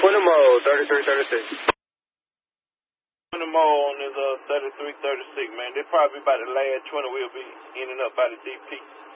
20 mode, 3336. 20 mode on this 3336, man. They probably about the last 20 we'll be ending up by the DP.